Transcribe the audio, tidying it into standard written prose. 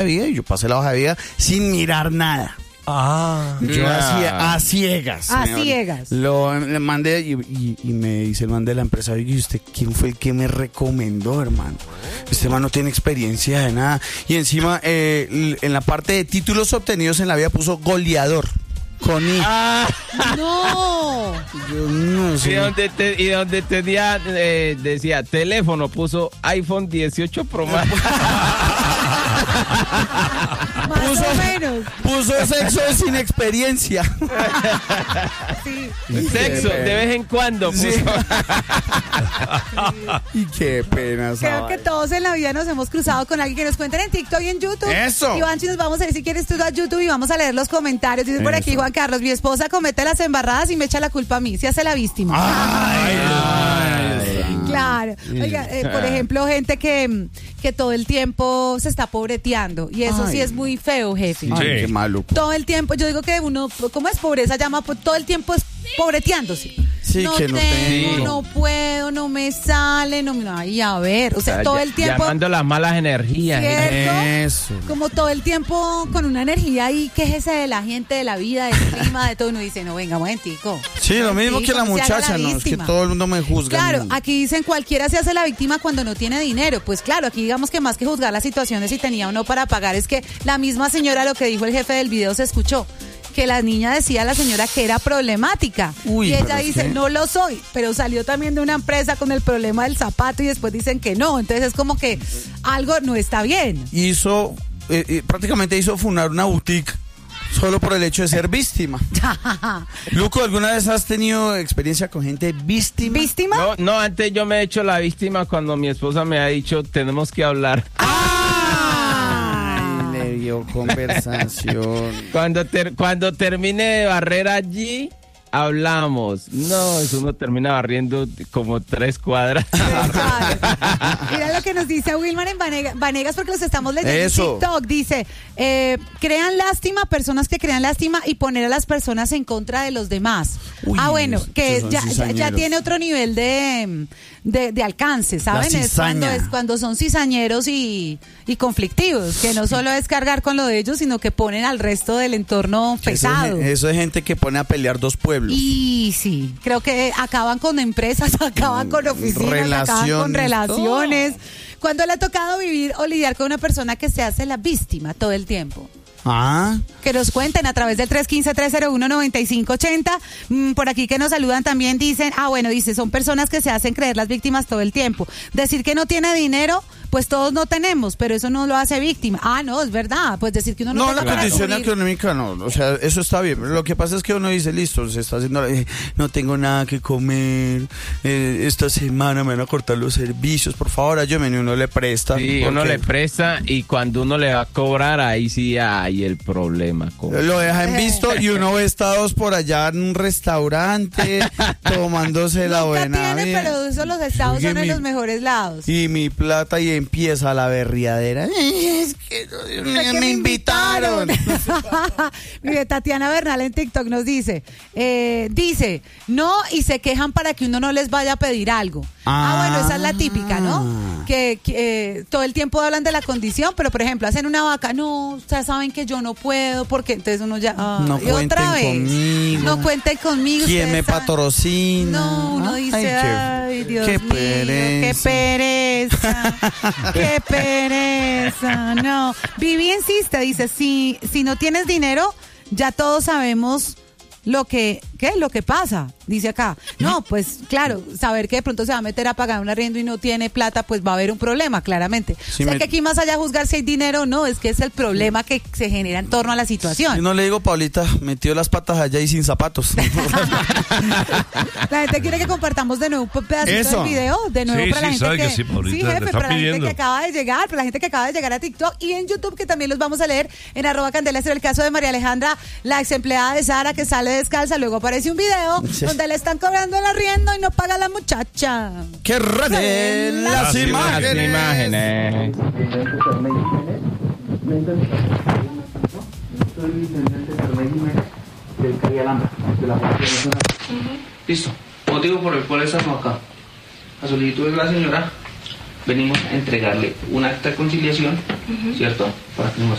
de vida y yo pasé la hoja de vida sin mirar nada. Yo hacía a ciegas. Le mandé y me dice el man de la empresa, ¿y usted quién fue el que me recomendó, hermano? Este man no tiene experiencia de nada. Y encima, en la parte de títulos obtenidos en la vida puso goleador. Con I. ¡No! Yo no sé. Y donde tenía, decía teléfono, puso iPhone 18 Pro Max. Más o menos. Puso sexo sin experiencia. Sí. Sexo, de vez en cuando. Sí. Y qué pena. Creo que todos en la vida nos hemos cruzado con alguien que nos cuenten en TikTok y en YouTube. Eso. Ivanchi, nos vamos a ir si quieres tú a YouTube y vamos a leer los comentarios. Dice por aquí Juan Carlos, mi esposa comete las embarradas y me echa la culpa a mí. Se hace la víctima. Claro. Oiga, por ejemplo, gente que todo el tiempo se está pobreteando. Y eso sí es muy feo, jefe. Sí. Qué malo. Todo el tiempo, yo digo que uno, ¿cómo es pobreza? Llama, todo el tiempo es pobreteándose. Sí, no que tengo, no tengo. no puedo, no me sale, no me... Ay, a ver, o sea, todo el tiempo... Llamando las malas energías. ¿Cierto? Eso. Como todo el tiempo con una energía ahí, quéjese de la gente, de la vida, del clima, de todo. Uno dice, no, venga, momentico. Sí, lo mismo que la muchacha, ¿no? Es que todo el mundo me juzga. Claro, aquí dicen cualquiera se hace la víctima cuando no tiene dinero. Pues claro, aquí digamos que más que juzgar las situaciones si tenía o no para pagar, es que la misma señora, lo que dijo el jefe del video, se escuchó. Que la niña decía a la señora que era problemática. Y ella dice, no lo soy, pero salió también de una empresa con el problema del zapato y después dicen que no. Entonces es como que algo no está bien. Prácticamente hizo funar una boutique solo por el hecho de ser víctima. Luco, ¿alguna vez has tenido experiencia con gente víctima? ¿Víctima? No, antes yo me he hecho la víctima cuando mi esposa me ha dicho, tenemos que hablar. Conversación. Cuando termine de barrer allí, hablamos. No, eso uno termina barriendo como 3 cuadras. Mira lo que nos dice Wilmar en Vanegas, porque los estamos leyendo Eso. en TikTok. Dice, crean lástima, personas que crean lástima y poner a las personas en contra de los demás. Bueno, que ya tiene otro nivel de alcance, ¿saben? Es cuando son cizañeros y conflictivos, que no solo es cargar con lo de ellos, sino que ponen al resto del entorno pesado. Eso es gente que pone a pelear 2 pueblos. Y sí, creo que acaban con empresas, acaban con oficinas, acaban con relaciones. ¿Cuándo le ha tocado vivir o lidiar con una persona que se hace la víctima todo el tiempo? Que nos cuenten a través del 315-301-9580. Por aquí que nos saludan también dicen, dice, son personas que se hacen creer las víctimas todo el tiempo. Decir que no tiene dinero, pues todos no tenemos, pero eso no lo hace víctima. No, es verdad, pues decir que uno no la condición económica no, o sea, eso está bien, pero lo que pasa es que uno dice, listo, se está haciendo, no tengo nada que comer, esta semana me van a cortar los servicios, por favor, ayúdame, uno le presta. Sí, uno le presta y cuando uno le va a cobrar, ahí sí hay el problema. Lo deja en visto y uno ve estados por allá en un restaurante tomándose la buena vida. Pero esos los estados son en los mejores lados. Y mi plata y empieza la berriadera. Es que me invitaron. Mire, Tatiana Bernal en TikTok nos dice, no, y se quejan para que uno no les vaya a pedir algo. Bueno, esa es la típica, ¿no? Que todo el tiempo hablan de la condición, pero por ejemplo, hacen una vaca, no, ustedes saben que yo no puedo, porque entonces uno ya, no cuenten conmigo. No cuenten conmigo. ¿Quién me patrocina? No, uno dice, ay, Dios mío, pereza. qué pereza. ¡Qué pereza! No. Vivi insiste, dice, si no tienes dinero, ya todos sabemos lo que pasa, dice acá. No, pues claro, saber que de pronto se va a meter a pagar un arriendo y no tiene plata, pues va a haber un problema, claramente. Sí, o sea que aquí más allá de juzgar si hay dinero o no, es que es el problema que se genera en torno a la situación. Yo no le digo, Paulita, metió las patas allá y sin zapatos. La gente quiere que compartamos de nuevo un pedacito del video, de nuevo para la gente que jefe, para la gente que acaba de llegar, para la gente que acaba de llegar a TikTok y en YouTube, que también los vamos a leer en @Candela. Este es el caso de María Alejandra, la ex empleada de Sara, que sale descalza, luego aparece un video donde le están cobrando el arriendo y no paga la muchacha. ¡Qué reden las imágenes! Soy intendente del régimen del Calle Alhambra, de la Policía Nacional. Listo. Motivo por el cual estamos acá. A solicitud de la señora, venimos a entregarle un acta de conciliación, ¿cierto? Para que nos